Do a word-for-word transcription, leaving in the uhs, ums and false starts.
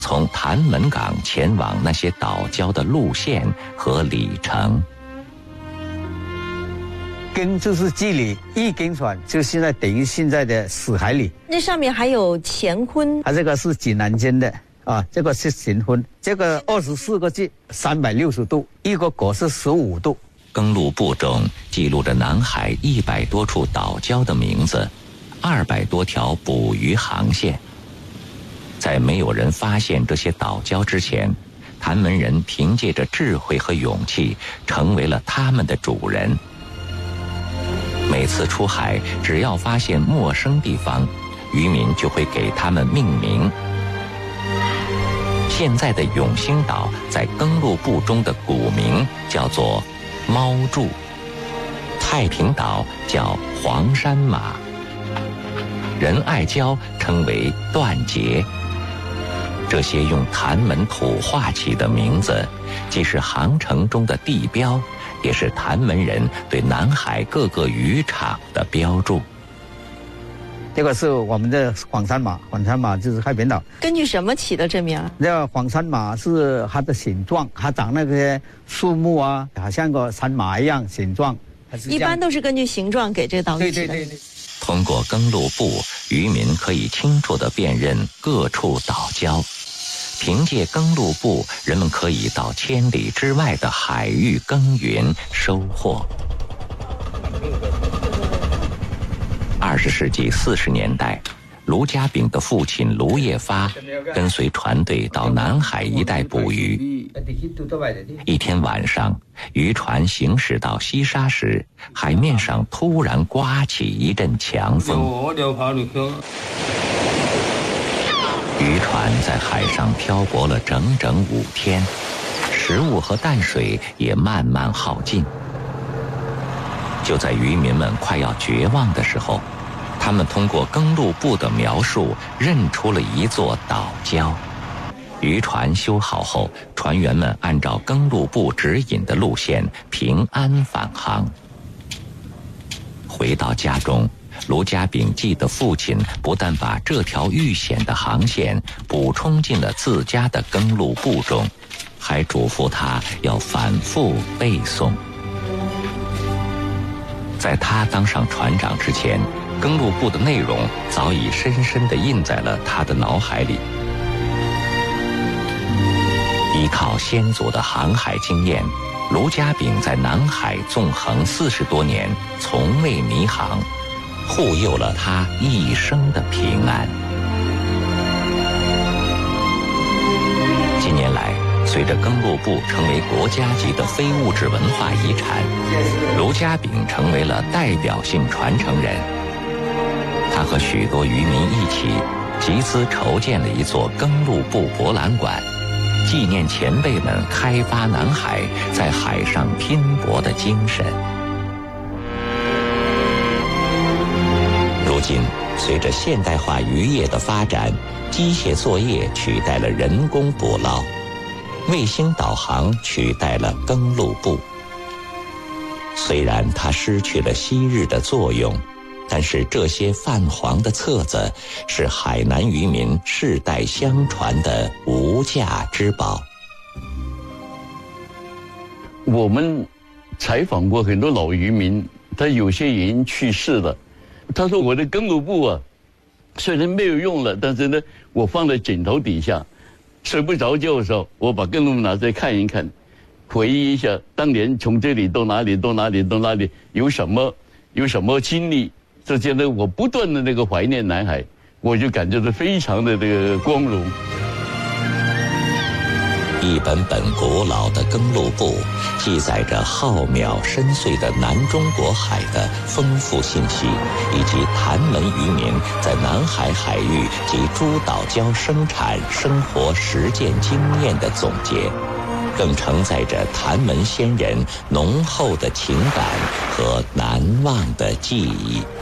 从潭门港前往那些岛礁的路线和里程。 庚就是距离，一庚船就现在等于现在的死海里。 那上面还有乾坤， 它这个是指南针的啊，这个是乾坤，这个二十四个字，三百六十度，一个国是十五度。 登陆簿中记录着南海一百多处岛礁的名字，二百多条捕鱼航线。在没有人发现这些岛礁之前，潭门人凭借着智慧和勇气，成为了他们的主人。每次出海，只要发现陌生地方，渔民就会给他们命名。现在的永兴岛在登陆簿中的古名叫做猫柱，太平岛叫黄山马，仁爱礁称为断节。这些用潭门土话起的名字，既是航程中的地标，也是潭门人对南海各个渔场的标注。 这个是我们的黄山马，黄山马就是太平岛。 根据什么起的这名？ 这个黄山马是它的形状，它长那些树木啊，好像个山马一样形状。 一般都是根据形状给这个岛屿起的。 对对对对。 通过登陆簿，渔民可以清楚地辨认各处岛礁。凭借登陆簿，人们可以到千里之外的海域耕耘收获。二十世纪四十年代，卢家炳的父亲卢业发跟随船队到南海一带捕鱼。一天晚上，渔船行驶到西沙时，海面上突然刮起一阵强风。渔船在海上漂泊了整整五天，食物和淡水也慢慢耗尽。就在渔民们快要绝望的时候，他们通过登陆簿的描述认出了一座岛礁。渔船修好后，船员们按照登陆簿指引的路线平安返航。回到家中，卢家炳记的父亲不但把这条遇险的航线补充进了自家的登陆簿中，还嘱咐他要反复背诵。在他当上船长之前，登陆簿的内容早已深深地印在了他的脑海里。依靠先祖的航海经验，卢家炳在南海纵横四十多年，从未迷航，护佑了他一生的平安。近年来，随着登陆簿成为国家级的非物质文化遗产，卢家炳成为了代表性传承人。他和许多渔民一起集资筹建了一座登陆簿博览馆，纪念前辈们开发南海，在海上拼搏的精神。如今，随着现代化渔业的发展，机械作业取代了人工捕捞，卫星导航取代了登陆簿。虽然它失去了昔日的作用，但是这些泛黄的册子是海南渔民世代相传的无价之宝。 我们采访过很多老渔民，他有些已经去世了。他说我的登陆簿啊，虽然没有用了，但是呢，我放在枕头底下，睡不着觉的时候，我把登陆簿拿出来看一看，回忆一下当年从这里到哪里到哪里到哪里有什么有什么经历。这些呢，我不断的那个怀念南海，我就感觉到非常的这个光荣。 一本本古老的登陆簿，记载着浩渺深邃的南中国海的丰富信息，以及潭门渔民在南海海域及诸岛礁生产生活实践经验的总结，更承载着潭门先人浓厚的情感和难忘的记忆。